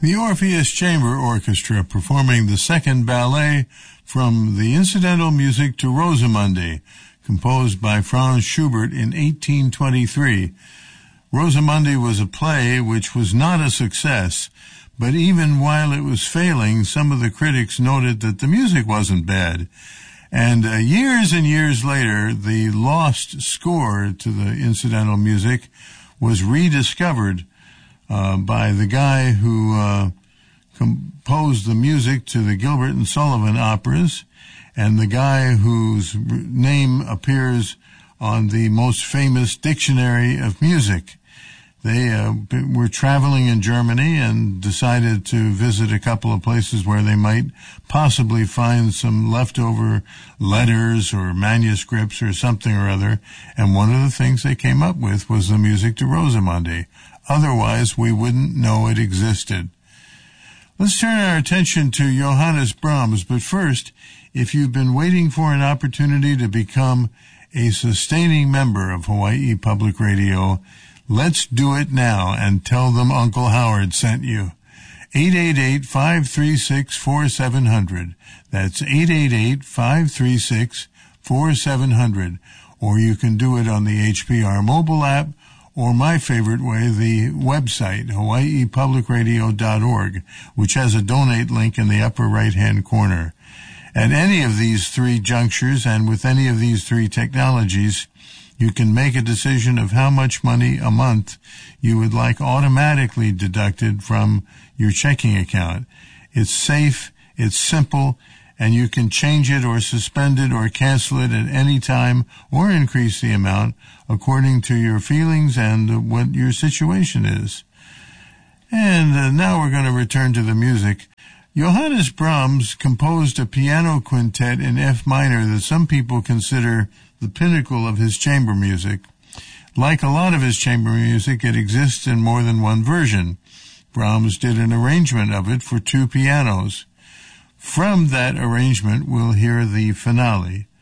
The Orpheus Chamber Orchestra performing the second ballet from the incidental music to Rosamunde, composed by Franz Schubert in 1823. Rosamunde was a play which was not a success, but even while it was failing, some of the critics noted that the music wasn't bad. And years and years later, the lost score to the incidental music was rediscovered by the guy who composed the music to the Gilbert and Sullivan operas, and the guy whose name appears on the most famous dictionary of music. They were traveling in Germany and decided to visit a couple of places where they might possibly find some leftover letters or manuscripts or something or other, and one of the things they came up with was the music to Rosamunde. Otherwise, we wouldn't know it existed. Let's turn our attention to Johannes Brahms, but first, if you've been waiting for an opportunity to become a sustaining member of Hawaii Public Radio, let's do it now and tell them Uncle Howard sent you. 888-536-4700. That's 888-536-4700. Or you can do it on the HPR mobile app, or my favorite way, the website, hawaiipublicradio.org, which has a donate link in the upper right-hand corner. At any of these three junctures and with any of these three technologies, you can make a decision of how much money a month you would like automatically deducted from your checking account. It's safe, it's simple, and you can change it or suspend it or cancel it at any time or increase the amount according to your feelings and what your situation is. And now we're going to return to the music. Johannes Brahms composed a piano quintet in F minor that some people consider the pinnacle of his chamber music. Like a lot of his chamber music, it exists in more than one version. Brahms did an arrangement of it for two pianos. From that arrangement, we'll hear the finale.